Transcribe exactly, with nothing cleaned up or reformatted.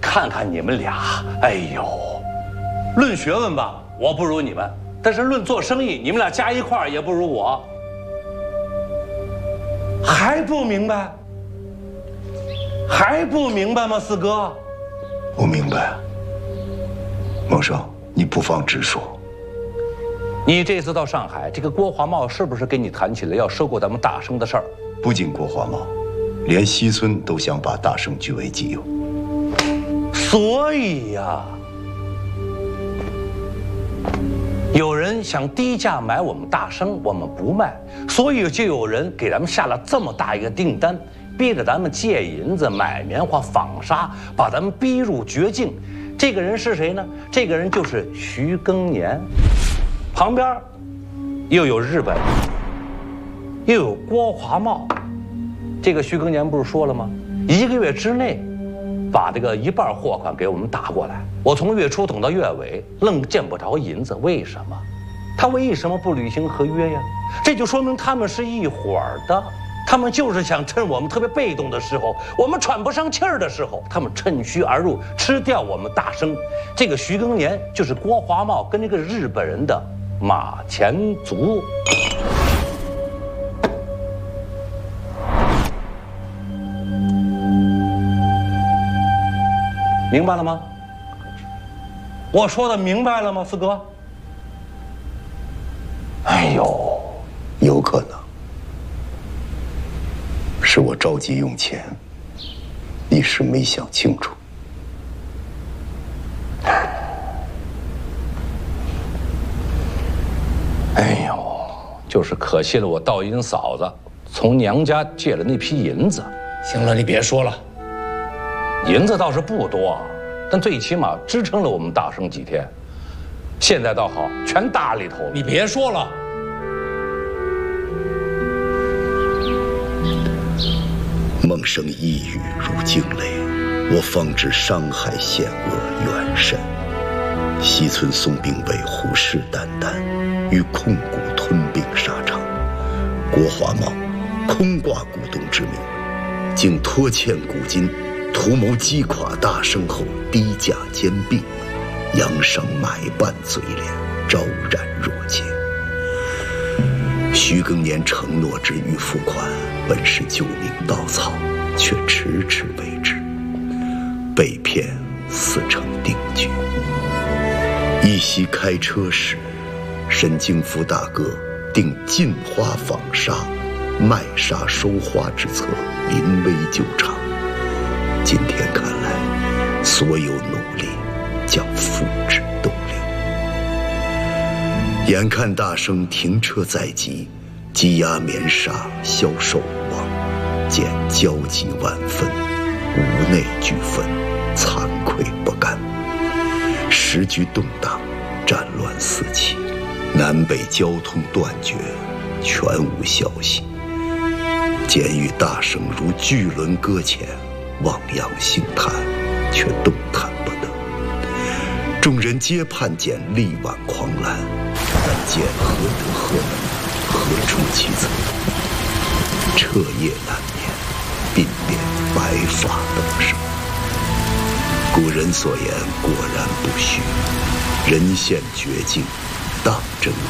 看看你们俩，哎呦，论学问吧，我不如你们，但是论做生意，你们俩加一块儿也不如我。还不明白？还不明白吗，四哥？ 我明白。茂生，你不妨直说。 你这次到上海，这个郭华茂是不是跟你谈起了要收购咱们大生的事儿？ 不仅郭华茂，连西村都想把大生据为己有。 所以呀，有人想低价买我们大生，我们不卖，所以就有人给咱们下了这么大一个订单，逼着咱们借银子买棉花纺纱，把咱们逼入绝境。这个人是谁呢？这个人就是徐庚年，旁边又有日本，又有郭华茂。这个徐庚年不是说了吗？一个月之内把这个一半货款给我们打过来，我从月初等到月尾，愣见不着银子。为什么？他为什么不履行合约呀？这就说明他们是一伙儿的。他们就是想趁我们特别被动的时候，我们喘不上气儿的时候，他们趁虚而入，吃掉我们大生。这个徐庚年就是郭华茂跟这个日本人的马前卒。明白了吗？我说的明白了吗，四哥？哎呦， 有可能是我着急用钱，一时没想清楚。 哎呦，就是可惜了我道音嫂子从娘家借了那批银子。 行了，你别说了。 银子倒是不多，但最起码支撑了我们大生几天。现在倒好，全搭里头了。 你别说了。 梦生一语如惊雷，我方知伤害险恶远甚。西村松兵卫虎视眈眈，与控股吞并沙场。郭华茂空挂股东之名，竟拖欠股金，图谋击垮大生后低价兼并，洋商买办嘴脸，昭然若揭。徐庚年承诺之欲付款，本是救命稻草，却迟迟未至，被骗似成定局。一夕开车时，沈京福大哥定进花纺纱，卖纱收花之策临危救场。今天看来，所有努力将付之东流。眼看大生停车在即，积压棉纱销售无望，见焦急万分，无内俱焚，惭愧不甘。时局动荡，战乱四起，南北交通断绝，全无消息。监狱大生如巨轮搁浅，望洋兴叹，却动弹不得。众人皆盼见力挽狂澜，但见何德何能，何出其策？彻夜难眠，鬓边白发登生。古人所言果然不虚，人陷绝境，当真